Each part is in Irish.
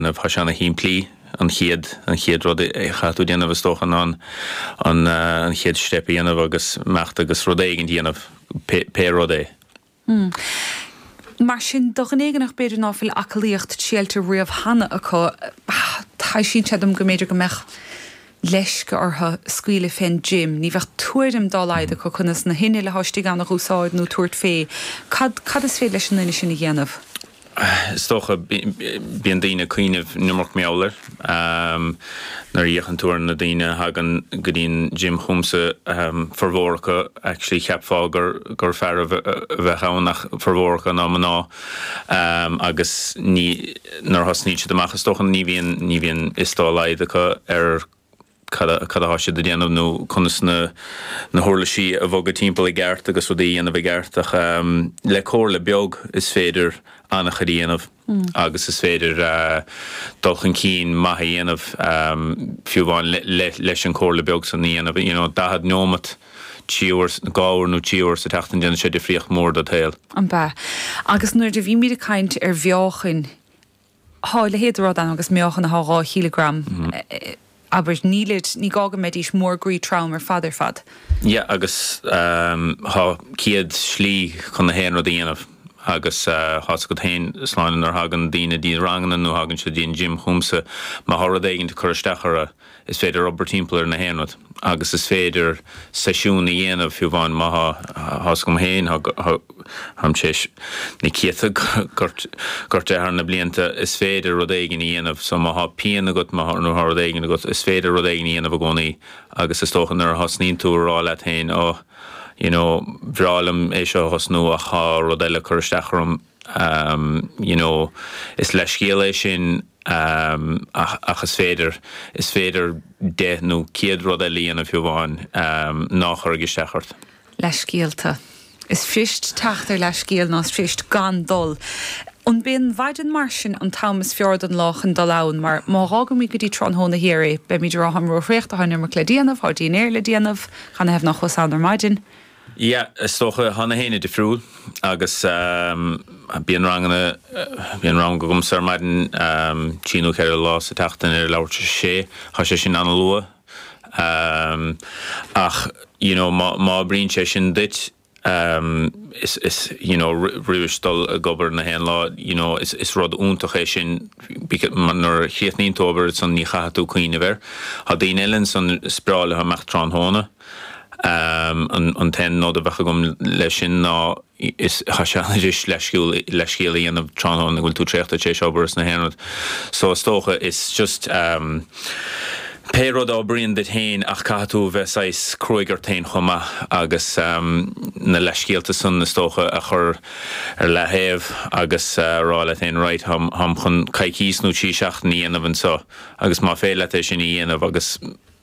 na bhashanna himplí an chiad rud chatú déanamh stochen an chiad stepi déanamh agus mecht agus rud éigen déanamh pe rud é. Mar sin dogan nach beidir náfil acalíocht síaltar riamh hanna acu tá sin teadm go méidir go mech leis go ortha scuile féin Jim, ní bheith tuairim dálaide chu chunas na hinine le háistí gan nach úsáid nó tuairt fé. Cad is fé leis an sin dhéanamh? Stocha bíon daoine cuiineh numach meálar nar dhéchan túir na daoine hagan go dtíon Jim Chumsa formhórcha actually cheapfá gur fear bheith nach formhórcha ná maná agus nar hasníte amachchas stocha ní bhíon istálaid acu cad háise de déanamh nó chunas na thuirlaisí a bhóga timppla i gceart agus ru dhéanamh i gceart ach le cóir le beag is féidir annach a dhéanamh agus is féidir dulchan cín maithe dhéanamh fiúháin leis an cóir le beag san dhéanamh dahad nómat gáhar nó tíúir sa teachtain déanana sé de fríocht mór do tail. An ba. Agus nuair de bhí míad caint bheochan le héadrá an agus meochan na 8 kilogram aber ní gága medís mór grí traum fadar fad. Ja, agus ciad slí chun na héan dhéanamh agus has go tain sláin ar hagan daine dí rangan nó hagan se dín Jim Chumsa má thorad éigen de chuirstechara is féidir obair timpplair na héanad agus is féidir seisiún na dhéanamh fiúháin má has gom héin ham séis na ciatha gurt ar na blianta is féidir rud éigen dhéanamh so má pían agat má nó thorad éigen agat is féidir rud éigen dhéanamh a gcónaí agus is tóchan ar hasnín tú rá le tain bhrálam é seo hasnú a chá rud eile chuirstecharamm is leis céala sin ach is féidir de nó ciad rud eile dhéanamh fiúháin nach chuir gistechart. Leis céalta. Is frist teachtar leis céal ná frist gan dul. An bíon bhaidin mar sin an Thomas Fjordan lách an dalán mar má rága mí go dtí tronthóna hiéir be míidir ham roiréocht a hainir mar le déanamh, há díon éir le déanamh, chana hebh nach chusánar maidin. Ja, is stocha hanna héine de friúil agus bíon rang go gomsar maidin tíú ceir lá sa teachtain ar leirte sé, há sé sin anna lua ach má bríonn sé sin dit is riúistal a gobar na hen lá is rud úntach é sin nar chéithnín tóbar san ní chaú cuioine bhar há daon eilen san spráile ha mecht tránhóna an ten nód a bhecha gom leis sin ná is is leiscéala dhéanamh tránhóna bhfuil tú tréachta sé seobaras na henad so stócha is just Péród á bríon dit hain ach catú bheitsáis cruigar tain chuma agus na leiscéalta san na stócha a chur ar lehéamh agus rá le tain ráid ham chun caicís nó tí seach ní dhéanamh an so agus má féile é sin í dhéanamh agus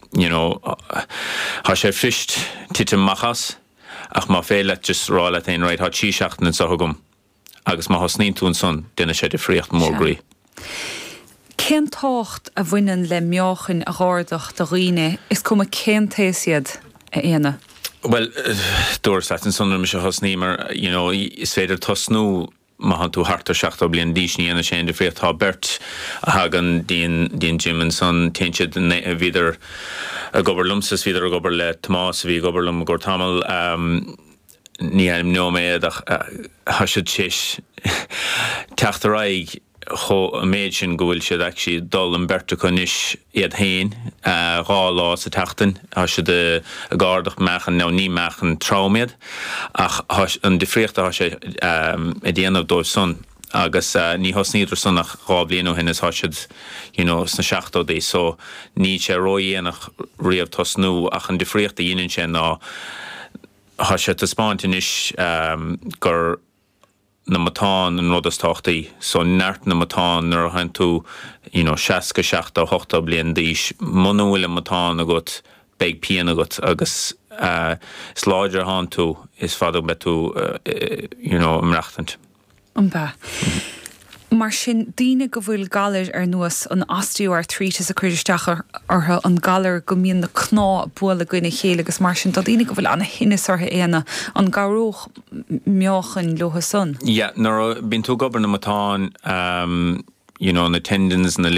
há sé frist tiite machas ach má féile just rá le tain ráid há tí seach na so gom agus má hasnín tún son duine sé de fríocht mórgraí. Cén tácht a bhainean le meochan a gáardach do riine is cum a cén téisiad a éana? Well, dúir satin sonar me se hasní mar is féidir tosnú má han tú hartar seachta blion dísní ana sé de fréocht tá bert a hagan dín Jim an son teintse viidir a gobar lumsas viidir a gobar le Tomás bhí gobar lum gur tamil ní aim nóméad ach hasid séis teachtaráig cho a méid sin gohfuil siad actually dul an berta chunis iad hain rá lá sa teachtain há siad a gáardach mechan ná ní mechan traumiad ach an difríochta há sé a déanamh dóibh son agus ní hosníidir son nach rá blianú hinnas há siad sna seachtó dé so ní sé roiíanach riamh tosnú ach an difríochta dhéanann sé ná há sé a spáintinis gur na matán an rudas táchtaí, so neart na matán nar hain tú, 60, 70, 80 blian díis, monúil a matán agat, beag pian agat, agus sláidir hain tú, is fadog be tú, amreachtant. Ba. Mar sin daoine go bhfuil galir ar nuas an osteoarthritis a chuidirteach artha an galir go mbíonn na cná bualadh gine chéile agus mar sin daoine go bhfuil anna hinnis ortha éana an garóch meochan lotha son. Ja, nar bíonn tú gobar na matán na tendons na